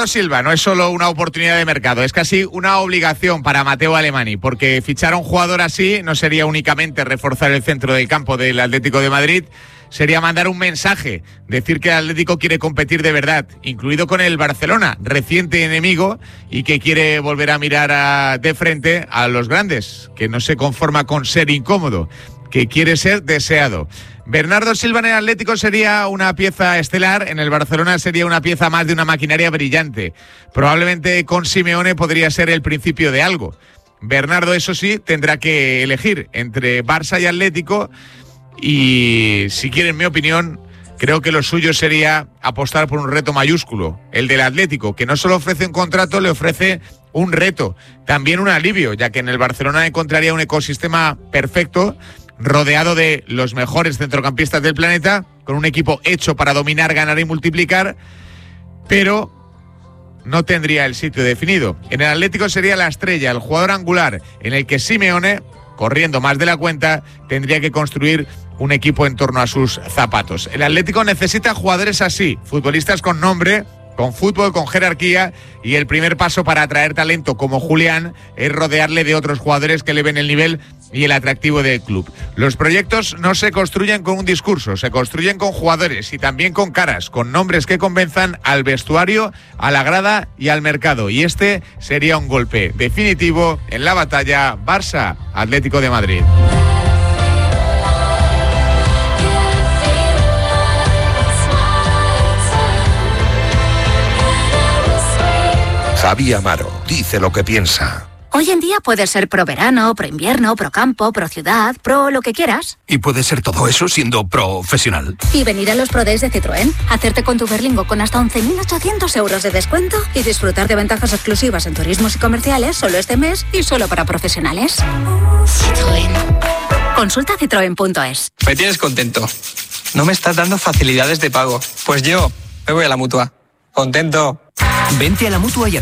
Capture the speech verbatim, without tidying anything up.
Bernardo Silva no es solo una oportunidad de mercado, es casi una obligación para Matteo Alemany, porque fichar a un jugador así no sería únicamente reforzar el centro del campo del Atlético de Madrid, sería mandar un mensaje, decir que el Atlético quiere competir de verdad, incluido con el Barcelona, reciente enemigo, y que quiere volver a mirar a, de frente a los grandes, que no se conforma con ser incómodo, que quiere ser deseado. Bernardo Silva en el Atlético sería una pieza estelar, en el Barcelona sería una pieza más de una maquinaria brillante. Probablemente con Simeone podría ser el principio de algo. Bernardo, eso sí, tendrá que elegir entre Barça y Atlético, y si quieren mi opinión, creo que lo suyo sería apostar por un reto mayúsculo, el del Atlético, que no solo ofrece un contrato, le ofrece un reto, también un alivio, ya que en el Barcelona encontraría un ecosistema perfecto, rodeado de los mejores centrocampistas del planeta, con un equipo hecho para dominar, ganar y multiplicar, pero no tendría el sitio definido. En el Atlético sería la estrella, el jugador angular, en el que Simeone, corriendo más de la cuenta, tendría que construir un equipo en torno a sus zapatos. El Atlético necesita jugadores así, futbolistas con nombre, con fútbol, con jerarquía, y el primer paso para atraer talento como Julián es rodearle de otros jugadores que eleven el nivel y el atractivo del club. Los proyectos no se construyen con un discurso, se construyen con jugadores y también con caras, con nombres que convenzan al vestuario, a la grada y al mercado. Y este sería un golpe definitivo en la batalla Barça-Atlético de Madrid. Javi Amaro dice lo que piensa. Hoy en día puedes ser pro verano, pro invierno, pro campo, pro ciudad, pro lo que quieras. Y puede ser todo eso siendo profesional. Y venir a los Pro Days de Citroën, hacerte con tu Berlingo con hasta once mil ochocientos euros de descuento y disfrutar de ventajas exclusivas en turismos y comerciales solo este mes y solo para profesionales. Citroën. Consulta citroen punto es. Me tienes contento. No me estás dando facilidades de pago. Pues yo me voy a la Mutua. Contento. Vente a la Mutua y